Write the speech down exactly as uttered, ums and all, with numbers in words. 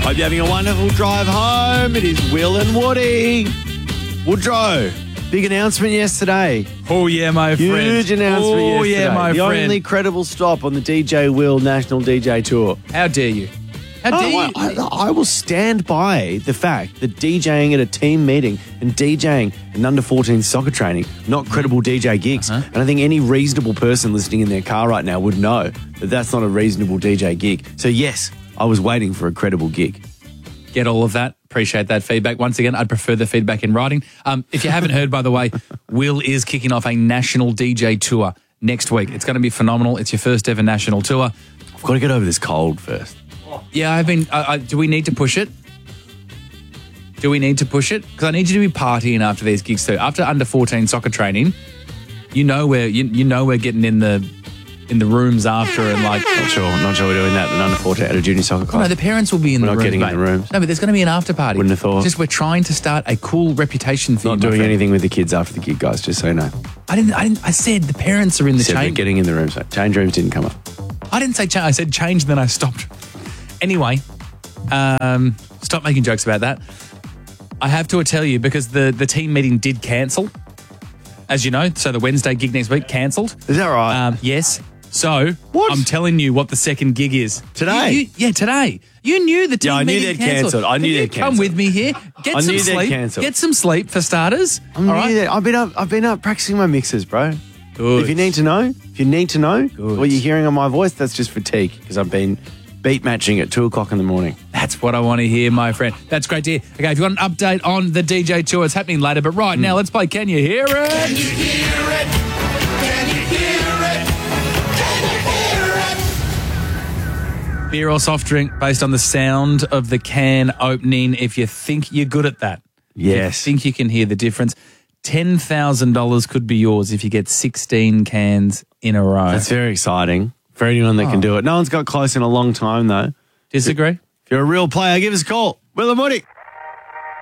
Hope you're having a wonderful drive home. It is Will and Woody. Woodrow, big announcement yesterday. Oh, yeah, my friend. Huge announcement oh, yesterday. yeah, my the friend. only credible stop on the D J Will National D J Tour. How dare you? How dare Oh, you? I, I will stand by the fact that DJing at a team meeting and DJing an under fourteen soccer training, not credible D J gigs. Uh-huh. And I think any reasonable person listening in their car right now would know that that's not a reasonable D J gig. So, yes, I was waiting for a credible gig. Get all of that. Appreciate that feedback. Once again, I'd prefer the feedback in writing. Um, if you haven't heard, by the way, Will is kicking off a national D J tour next week. It's going to be phenomenal. It's your first ever national tour. I've got to get over this cold first. Yeah, I've been. I, I, do we need to push it? Do we need to push it? Because I need you to be partying after these gigs too. After under fourteen soccer training, you know we're you, you know we're getting in the in the rooms after and like. Not sure. Not sure we're doing that in under fourteen at a junior soccer No, club. the parents will be in We're the not rooms. getting in mate. the rooms. No, but there's going to be an after party. Wouldn't have thought. Just we're trying to start a cool reputation for Not you. my doing friend. anything with the kids after the gig, guys, just so you know. I didn't. I didn't. I said the parents are in the Said we're change. getting in the rooms. Change rooms didn't come up. I didn't say change. I said change, and then I stopped. Anyway, um, stop making jokes about that. I have to tell you because the the team meeting did cancel, as you know. So the Wednesday gig next week cancelled. Is that right? Um, yes. So What? I'm telling you what the second gig is Today? You- you- yeah, today. You knew the team Yeah, I knew meeting they'd cancelled. cancelled. I knew Can you they'd come cancelled. with me here. Get I some knew they'd sleep. cancelled. Get some sleep for starters. I'm all new right. there. I've been up. I've been up practicing my mixes, bro. Good. If you need to know, if you need to know Good. what you're hearing on my voice, that's just fatigue because I've been beat matching at two o'clock in the morning. That's what I want to hear, my friend. That's great to hear. Okay, if you want an update on the D J tour, it's happening later. But right now, let's play Can You Hear It? Can you hear it? Can you hear it? Can you hear it? Beer or soft drink based on the sound of the can opening. If you think you're good at that, Yes. if you think you can hear the difference, ten thousand dollars could be yours if you get sixteen cans in a row. That's very exciting for anyone that can do it. No one's got close in a long time, though. Disagree? If you're a real player, give us a call. Will and Woody.